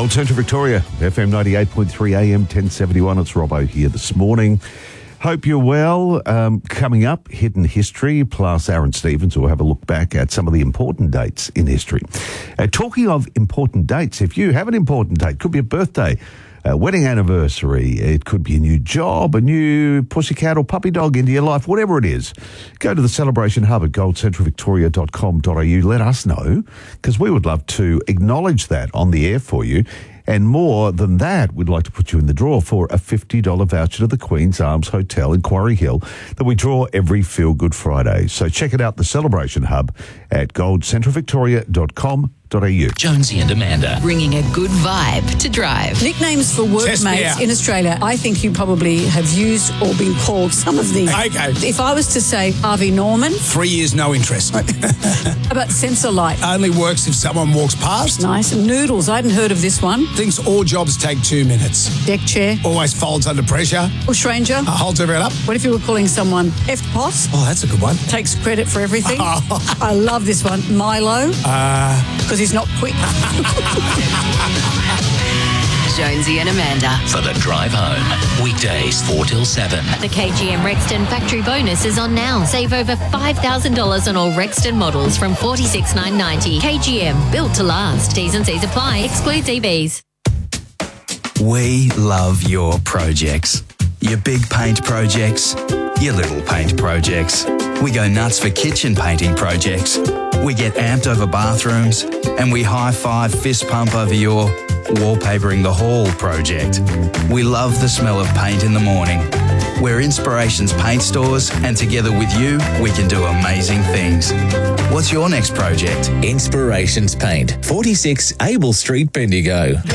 Gold Central Victoria, FM 98.3 AM 1071. It's Robbo here this morning. Hope you're well. Coming up, Hidden History, plus Aaron Stevens will have a look back at some of the important dates in history. Talking of important dates, if you have an important date, could be a birthday, a wedding anniversary, it could be a new job, a new pussycat or puppy dog into your life, whatever it is, go to the Celebration Hub at goldcentralvictoria.com.au. Let us know, because we would love to acknowledge that on the air for you. And more than that, we'd like to put you in the draw for a $50 voucher to the Queen's Arms Hotel in Quarry Hill that we draw every Feel Good Friday. So check it out, the Celebration Hub at goldcentralvictoria.com.au. Jonesy and Amanda. Bringing a good vibe to drive. Nicknames for workmates in Australia. I think you probably have used or been called some of these. Okay. If I was to say Harvey Norman. 3 years, no interest. How about sensor light? Only works if someone walks past. Nice. Noodles. I hadn't heard of this one. Thinks all jobs take 2 minutes. Deck chair. Always folds under pressure. Bushranger. Holds everyone up. What if you were calling someone F-Poss? Oh, that's a good one. Takes credit for everything. I love this one. Milo. Because he's not quick. Jonesy and Amanda. For the drive home. Weekdays 4 till 7. The KGM Rexton factory bonus is on now. Save over $5,000 on all Rexton models from $46,990. KGM, built to last. T's and C's apply. Excludes EVs. We love your projects. Your big paint projects, your little paint projects. We go nuts for kitchen painting projects. We get amped over bathrooms, and we high-five fist pump over your wallpapering the hall project. We love the smell of paint in the morning. We're Inspirations Paint Stores, and together with you, we can do amazing things. What's your next project? Inspirations Paint, 46 Abel Street, Bendigo.